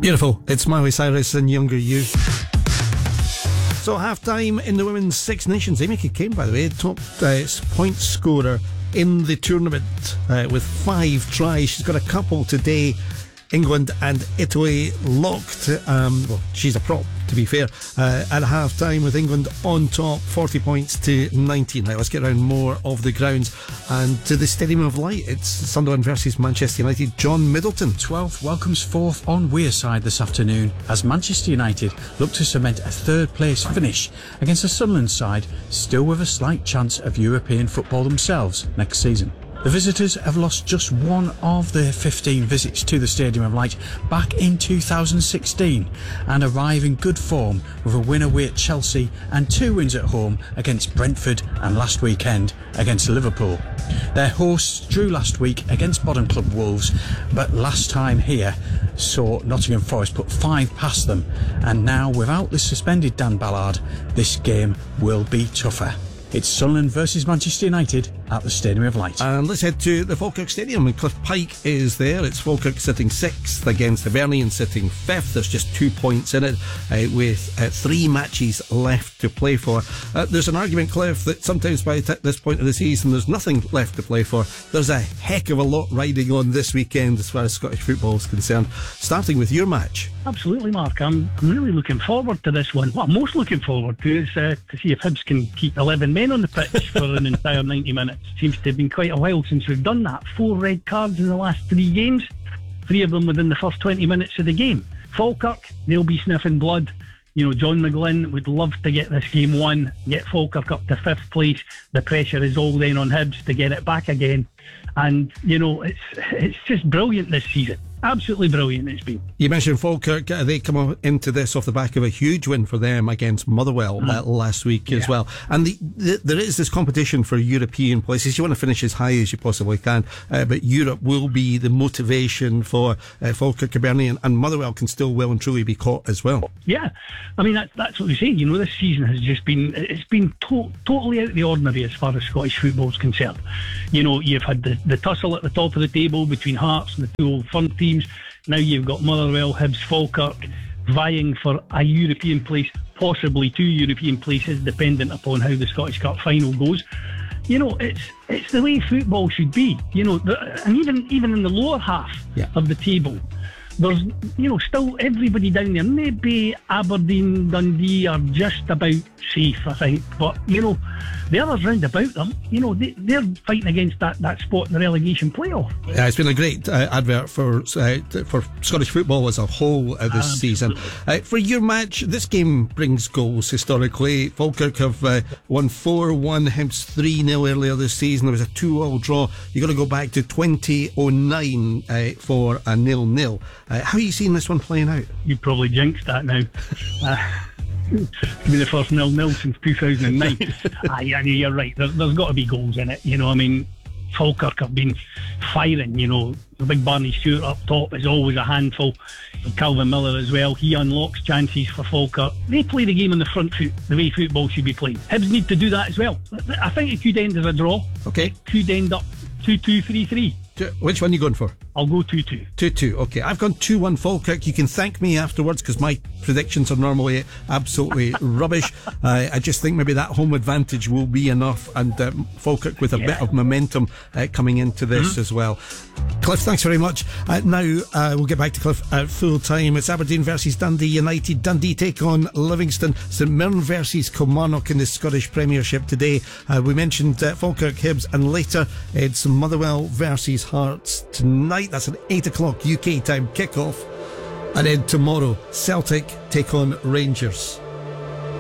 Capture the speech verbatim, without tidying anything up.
Beautiful. It's Miley Cyrus and Younger You. So half-time in the Women's Six Nations. Amy Kane, by the way, top uh, point scorer in the tournament uh, with five tries. She's got a couple today. England and Italy locked. Um, well, she's a prop, to be fair, uh, at half time with England on top, forty points to nineteen. Now let's get around more of the grounds and to the Stadium of Light. It's Sunderland versus Manchester United. John Middleton. twelfth welcomes fourth on Wearside this afternoon as Manchester United look to cement a third place finish against a Sunderland side still with a slight chance of European football themselves next season. The visitors have lost just one of their fifteen visits to the Stadium of Light back in two thousand sixteen and arrive in good form with a win away at Chelsea and two wins at home against Brentford and last weekend against Liverpool. Their hosts drew last week against bottom club Wolves, but last time here saw Nottingham Forest put five past them, and now without the suspended Dan Ballard, this game will be tougher. It's Sunderland versus Manchester United at the Stadium of Light. And let's head to the Falkirk Stadium, and Cliff Pike is there. It's Falkirk sitting sixth against Hibernian sitting fifth. There's just two points in it uh, with uh, three matches left to play for. Uh, there's an argument, Cliff, that sometimes by t- this point of the season there's nothing left to play for. There's a heck of a lot riding on this weekend as far as Scottish football is concerned, starting with your match. Absolutely, Mark. I'm, I'm really looking forward to this one. What I'm most looking forward to is uh, to see if Hibs can keep eleven men on the pitch for an entire ninety minutes. Seems to have been quite a while since we've done that. Four red cards in the last three games, three of them within the first twenty minutes of the game. Falkirk, they'll be sniffing blood. You know, John McGlynn would love to get this game won, get Falkirk up to fifth place. The pressure is all then on Hibs to get it back again. And, you know, it's it's just brilliant this season. Absolutely brilliant it's been. You mentioned Falkirk. They come into this off the back of a huge win for them against Motherwell mm. uh, last week yeah. as well. And the, the, there is this competition for European places. You want to finish as high as you possibly can, uh, but Europe will be the motivation for uh, Falkirk, Hibernian, and Motherwell can still well and truly be caught as well. Yeah, I mean, that, that's what we say. You know, this season has just been, it's been to- totally out of the ordinary as far as Scottish football is concerned. You know, you've had the, the tussle at the top of the table between Hearts and the two Old Firm teams. Now you've got Motherwell, Hibs, Falkirk vying for a European place, possibly two European places, dependent upon how the Scottish Cup final goes. You know, it's it's the way football should be. You know, the, and even even in the lower half yeah. of the table, there's, you know, still everybody down there. Maybe Aberdeen, Dundee are just about safe, I think. But, you know, the others round about them, you know, they, they're fighting against that, that spot in the relegation playoff. Yeah, it's been a great uh, advert for uh, for Scottish football as a whole uh, this Absolutely. season. Uh, for your match, this game brings goals historically. Falkirk have uh, won four one, Hibs three nil earlier this season. There was a two all draw. You've got to go back to twenty oh nine uh, for a nil nil. Uh, how are you seeing this one playing out? You probably jinxed that now. uh, It's been the first nil nil since two thousand nine. Aye, I mean, you're right. There, there's got to be goals in it. You know, I mean, Falkirk have been firing. You know, the big Barney Stewart up top is always a handful. Calvin Miller as well. He unlocks chances for Falkirk. They play the game on the front foot, the way football should be played. Hibs need to do that as well. I think it could end as a draw. Okay. Could end up two two, three three. Which one are you going for? I'll go two two. two two, okay. I've gone two one Falkirk. You can thank me afterwards because my predictions are normally absolutely rubbish. Uh, I just think maybe that home advantage will be enough, and um, Falkirk with a yeah. bit of momentum uh, coming into this mm-hmm. as well. Cliff, thanks very much. Uh, now uh, we'll get back to Cliff at full time. It's Aberdeen versus Dundee United. Dundee take on Livingston. St Mirren versus Kilmarnock in the Scottish Premiership today. Uh, we mentioned uh, Falkirk, Hibs, and later it's Motherwell versus Hearts tonight. That's an eight o'clock U K time kickoff. And then tomorrow, Celtic take on Rangers.